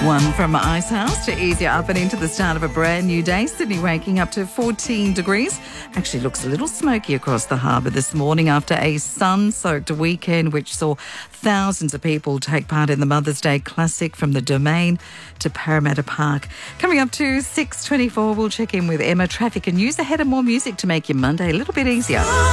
One from Icehouse to ease you up and into the start of a brand new day. Sydney waking up to 14 degrees. Actually looks a little smoky across the harbour this morning after a sun-soaked weekend which saw thousands of people take part in the Mother's Day Classic from the Domain to Parramatta Park. Coming up to 6:24, we'll check in with Emma. Traffic and news ahead, and more music to make your Monday a little bit easier.